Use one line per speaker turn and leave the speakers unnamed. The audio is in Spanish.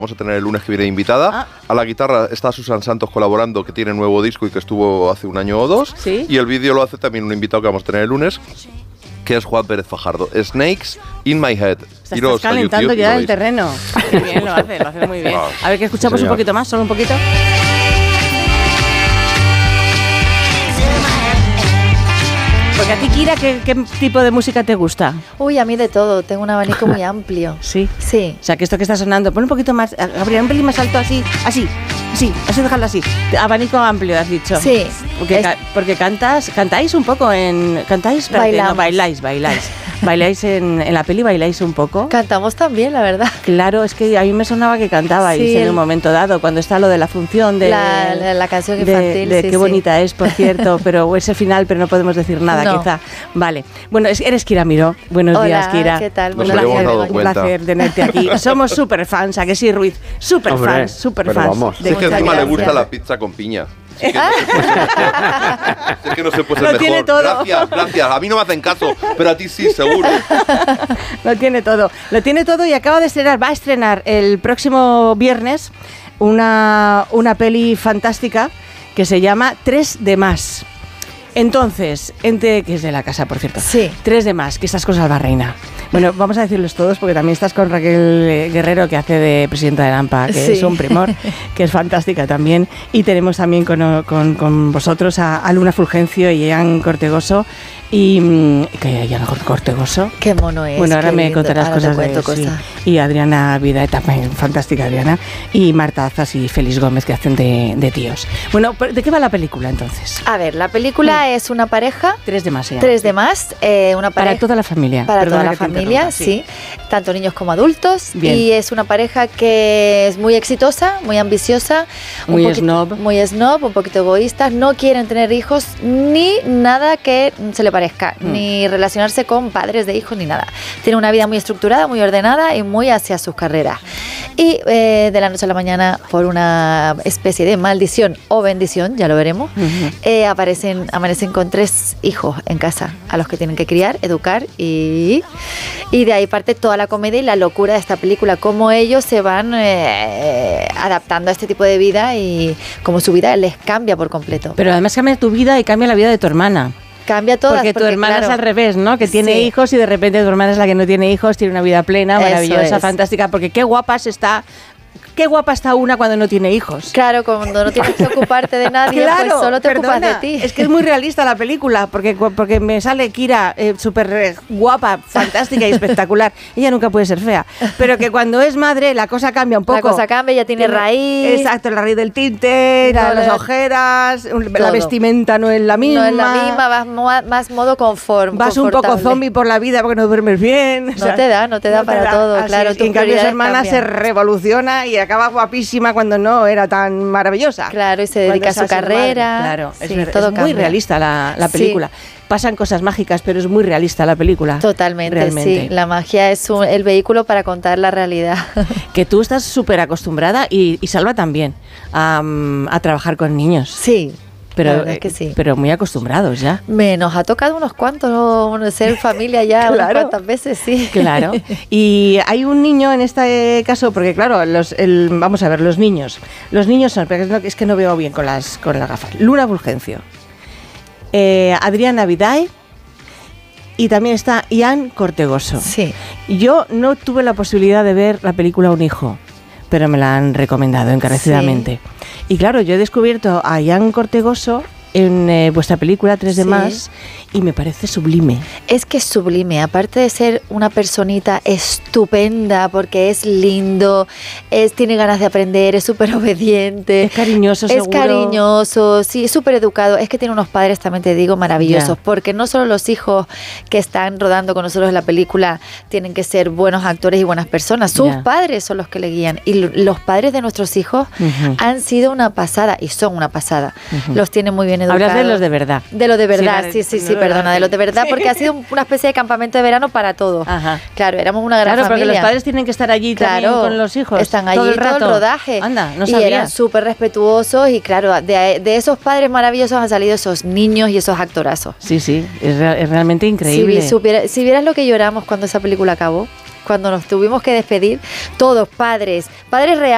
Vamos a tener el lunes que viene invitada. A la guitarra está Susan Santos colaborando, que tiene nuevo disco y que estuvo hace un año o dos.
¿Sí?
Y el vídeo lo hace también un invitado que vamos a tener el lunes, que es Juan Pérez Fajardo. Snakes in My Head.
Estás calentando ya el terreno. Qué bien, lo hace muy bien. A ver, que escuchamos un poquito más, solo un poquito. Porque a ti, Kira, ¿qué tipo de música te gusta?
Uy, a mí de todo, tengo un abanico muy amplio.
¿Sí?
Sí.
O sea, que esto que está sonando, pon un poquito más, Gabriel, un pelín más alto, así, dejarlo así. Abanico amplio, has dicho.
Sí.
Porque cantáis un poco ¿cantáis? No, bailáis en la peli, bailáis un poco.
Cantamos también, la verdad.
Claro, es que a mí me sonaba que cantabais en un momento dado, cuando está lo de la función de
la canción infantil.
Qué bonita es, por cierto, pero ese final, pero no podemos decir nada, quizá. Vale. Bueno, eres Kira Miró. Buenos días, Kira.
¿Qué tal?
Un
placer tenerte aquí. Somos súper fans, ¿a que sí, Ruiz? Súper fans.
Es que encima le gusta la pizza con piña. Es que no se puede ser mejor.
Tiene todo.
Gracias. A mí no me hacen caso, pero a ti sí, seguro.
Lo tiene todo y va a estrenar el próximo viernes una peli fantástica que se llama 3 de más. Entonces, que es de la casa, por cierto.
Sí.
3 de más, que estas cosas va reina. Bueno, vamos a decirlos todos porque también estás con Raquel Guerrero, que hace de presidenta de AMPA, que es un primor, que es fantástica también. Y tenemos también con vosotros a Luna Fulgencio y Ian Cortegoso. Cortegoso.
Qué mono es.
Bueno, ahora me contarás cosas de
cosas.
Sí. Y Adriana Vida, también fantástica Adriana. Y Marta Azas y Félix Gómez, que hacen de tíos. Bueno, ¿de qué va la película entonces?
A ver, la película es una pareja.
3 de más, ya.
3 de más. Una pareja.
Para toda la familia.
Para toda la familia, sí. Tanto niños como adultos.
Bien.
Y es una pareja que es muy exitosa, muy ambiciosa.
Muy snob,
un poquito egoísta. No quieren tener hijos ni nada que se le parezca. Ni relacionarse con padres de hijos ni nada. Tienen una vida muy estructurada, muy ordenada y muy hacia sus carreras. Y de la noche a la mañana, por una especie de maldición o bendición, ya lo veremos, amanecen con 3 hijos en casa, a los que tienen que criar, educar y de ahí parte toda la comedia y la locura de esta película, cómo ellos se van adaptando a este tipo de vida y cómo su vida les cambia por completo.
Pero además cambia tu vida y cambia la vida de tu hermana.
Cambia todo.
Porque tu hermana es al revés, ¿no? Que tiene hijos y de repente tu hermana es la que no tiene hijos, tiene una vida plena, maravillosa, fantástica, porque qué guapa está una cuando no tiene hijos.
Claro, cuando no tienes que ocuparte de nadie, pues solo te ocupas de ti.
Es que es muy realista la película, porque me sale Kira súper guapa, fantástica y espectacular. Ella nunca puede ser fea, pero que cuando es madre la cosa cambia un poco.
La cosa cambia, ya tiene raíz.
Exacto, la raíz del tinte, las ojeras, la vestimenta no es la misma.
No es la misma, vas más modo confort.
Vas un poco zombie por la vida porque no duermes bien.
No te da para todo, claro.
Y en cambio su hermana se revoluciona y acaba guapísima cuando no era tan maravillosa.
Claro, y se dedica a su carrera.
Claro,
sí,
es muy realista la película. Sí. Pasan cosas mágicas, pero es muy realista la película.
Totalmente,
realmente.
Sí. La magia es el vehículo para contar la realidad.
Que tú estás súper acostumbrada y Salva también a trabajar con niños.
Sí.
Pero,
es que sí.
Pero muy acostumbrados ya.
Nos ha tocado unos cuantos, ser familia ya unas cuantas veces, sí.
Claro. Y hay un niño en este caso, porque claro, vamos a ver, los niños son, porque es que no veo bien con las gafas. Luna Fulgencio, Adriana Vidae y también está Ian Cortegoso.
Sí.
Yo no tuve la posibilidad de ver la película Un hijo, pero me la han recomendado encarecidamente. Sí. Y claro, yo he descubierto a Ian Cortegoso en vuestra película 3 de más y me parece sublime.
Es que es sublime, aparte de ser una personita estupenda porque es lindo, tiene ganas de aprender, es súper obediente.
Es cariñoso, seguro.
Es cariñoso, sí, es súper educado. Es que tiene unos padres, también te digo, maravillosos, porque no solo los hijos que están rodando con nosotros en la película tienen que ser buenos actores y buenas personas, sus padres son los que le guían. Y los padres de nuestros hijos han sido una pasada y son una pasada. Los tienen muy bien educados.
Hablas de los de verdad.
De los de verdad, sí, perdona, de los de verdad, porque ha sido una especie de campamento de verano para todos.
Ajá.
Claro, éramos una gran familia.
Claro, porque los padres tienen que estar allí también con los hijos.
Están allí todo el rodaje.
Anda, no
sabía. Y eran súper respetuosos y claro, de esos padres maravillosos han salido esos niños y esos actorazos.
Sí, es realmente increíble.
Si vieras lo que lloramos cuando esa película acabó, cuando nos tuvimos que despedir, todos padres reales.